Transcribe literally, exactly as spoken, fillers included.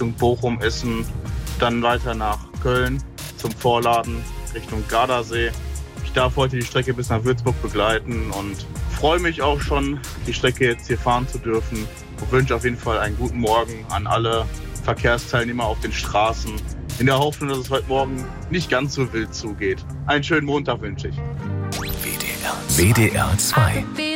Richtung Bochum, Essen, dann weiter nach Köln zum Vorladen Richtung Gardasee. Ich darf heute die Strecke bis nach Würzburg begleiten und freue mich auch schon, die Strecke jetzt hier fahren zu dürfen. Ich wünsche auf jeden Fall einen guten Morgen an alle Verkehrsteilnehmer auf den Straßen. In der Hoffnung, dass es heute Morgen nicht ganz so wild zugeht. Einen schönen Montag wünsche ich. W D R zwei.